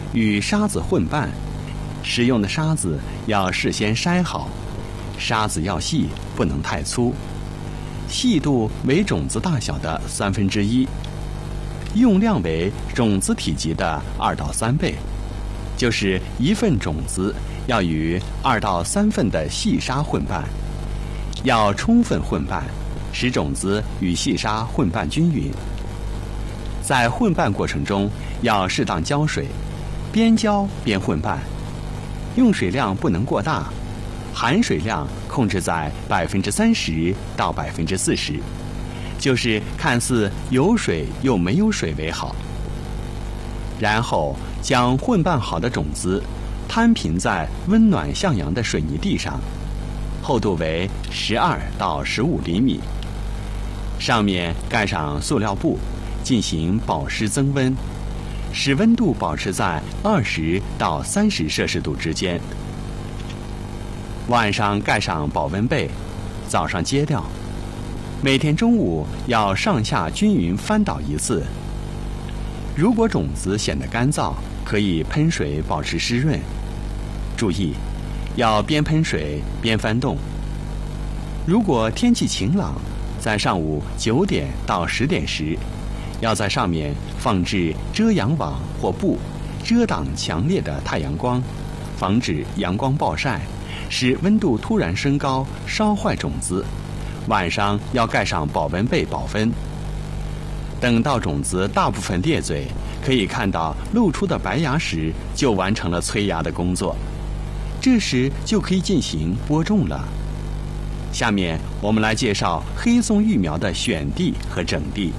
与沙子混拌，使用的沙子要事先筛好，沙子要细，不能太粗，细度为种子大小的1/3，用量为种子体积的2到3倍，就是1份种子要与2到3份的细沙混拌，要充分混拌，使种子与细沙混拌均匀。在混拌过程中要适当浇水，边浇边混拌，用水量不能过大，含水量控制在30%到40%，就是看似有水又没有水为好。然后将混拌好的种子摊平在温暖向阳的水泥地上，厚度为12到15厘米，上面盖上塑料布，进行保湿增温，使温度保持在20到30摄氏度之间。晚上盖上保温被，早上揭掉。每天中午要上下均匀翻倒一次。如果种子显得干燥，可以喷水保持湿润。注意，要边喷水边翻动。如果天气晴朗，在上午9点到10点时，要在上面放置遮阳网或布，遮挡强烈的太阳光，防止阳光暴晒，使温度突然升高，烧坏种子。晚上要盖上保温被保温。等到种子大部分裂嘴，可以看到露出的白芽时，就完成了催芽的工作。这时就可以进行播种了。下面我们来介绍黑松育苗的选地和整地。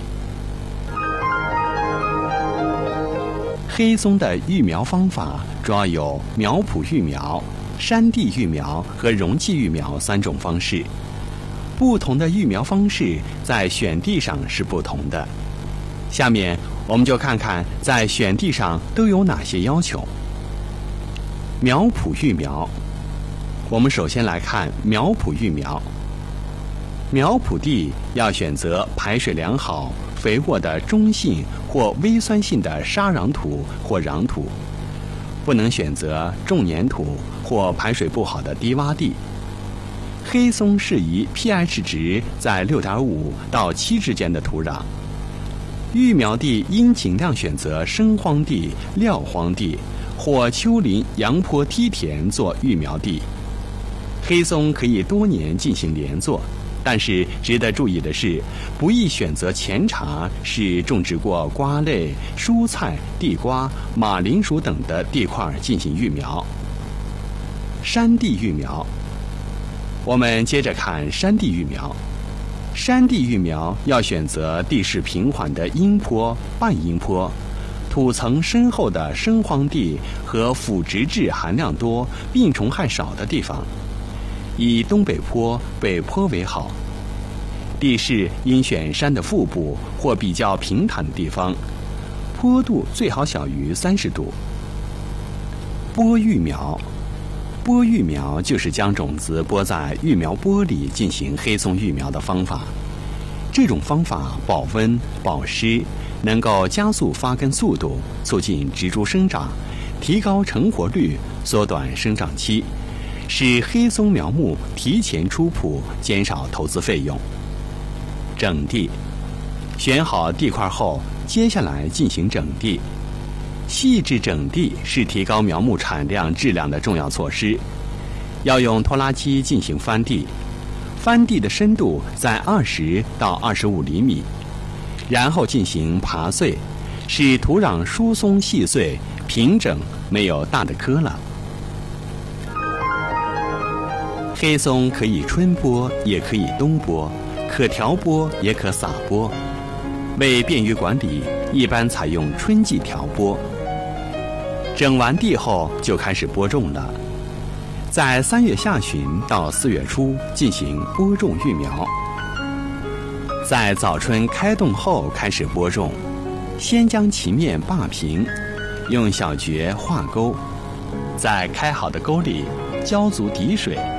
黑松的育苗方法主要有苗圃育苗、山地育苗和容器育苗3种方式。不同的育苗方式在选地上是不同的。下面我们就看看在选地上都有哪些要求。苗圃育苗，我们首先来看苗圃育苗。苗圃地要选择排水良好、肥沃的中性或微酸性的沙壤土或壤土，不能选择重粘土或排水不好的低洼地。黑松适宜 pH 值在6.5到7之间的土壤。育苗地应尽量选择深荒地、撂荒地或丘陵、阳坡、梯田做育苗地。黑松可以多年进行连作，但是值得注意的是，不宜选择前茬是种植过瓜类、蔬菜、地瓜、马铃薯等的地块进行育苗。山地育苗，我们接着看山地育苗。山地育苗要选择地势平缓的阴坡、半阴坡、土层深厚的深荒地和腐殖质含量多、病虫害少的地方，以东北坡、北坡为好。地势应选山的腹部或比较平坦的地方，坡度最好小于30度。播育苗，播育苗就是将种子播在育苗钵里进行黑松育苗的方法。这种方法保温保湿，能够加速发根速度，促进植株生长，提高成活率，缩短生长期，使黑松苗木提前出圃，减少投资费用。整地，选好地块后，接下来进行整地。细致整地是提高苗木产量质量的重要措施。要用拖拉机进行翻地，翻地的深度在20到25厘米，然后进行耙碎，使土壤疏松细碎、平整，没有大的磕了。黑松可以春播，也可以冬播，可调播也可撒播。为便于管理，一般采用春季调播。整完地后就开始播种了，在3月下旬到4月初进行播种育苗。在早春开动后开始播种，先将其面扒平，用小橛画沟，在开好的沟里浇足底水，